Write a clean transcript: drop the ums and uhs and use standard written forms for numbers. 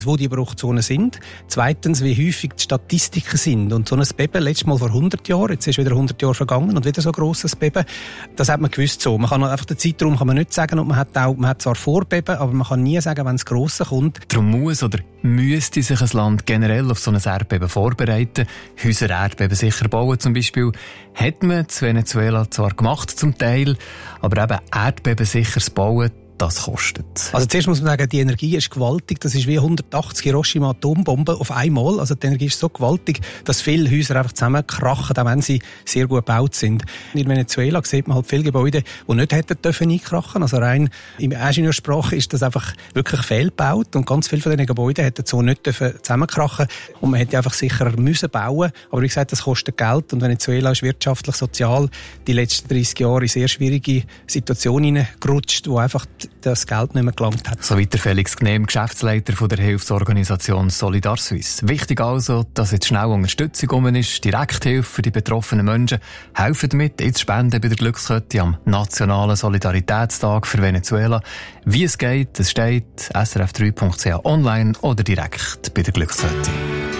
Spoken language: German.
wo die Bruchzonen sind. Zweitens, wie häufig die Statistiken sind. Und so ein Beben, letztes Mal vor 100 Jahren, jetzt ist wieder 100 Jahre vergangen und wieder so ein grosses Beben, das hat man gewusst so. Man kann einfach den Zeitraum kann man nicht sagen und man hat zwar Vorbeben, aber man kann nie sagen, wenn das Grosse kommt. Darum muss oder müsste sich ein Land generell auf so ein Erdbeben vorbereiten. Häuser Erdbeben sicher bauen zum Beispiel. Hat man in Venezuela zwar gemacht zum Teil, aber eben Erdbeben sicheres Bauen, das kostet. Also zuerst muss man sagen, die Energie ist gewaltig. Das ist wie 180 Hiroshima-Atombomben auf einmal. Also die Energie ist so gewaltig, dass viele Häuser einfach zusammenkrachen, auch wenn sie sehr gut gebaut sind. In Venezuela sieht man halt viele Gebäude, die nicht hätten dürfen einkrachen. Also rein in Ingenieursprache ist das einfach wirklich fehlgebaut. Und ganz viele von diesen Gebäuden hätten so nicht dürfen zusammenkrachen. Und man hätte einfach sicherer müssen bauen. Aber wie gesagt, das kostet Geld. Und Venezuela ist wirtschaftlich, sozial die letzten 30 Jahre in sehr schwierige Situationen hineingerutscht, wo einfach das Geld nicht mehr gelangt hat. So weiter Felix Gnehm, Geschäftsleiter von der Hilfsorganisation Solidar Suisse. Wichtig also, dass jetzt schnell Unterstützung rum ist, Direkthilfe für die betroffenen Menschen. Helfen damit, jetzt spenden bei der Glückskette am Nationalen Solidaritätstag für Venezuela. Wie es geht, es steht srf3.ch online oder direkt bei der Glückskette.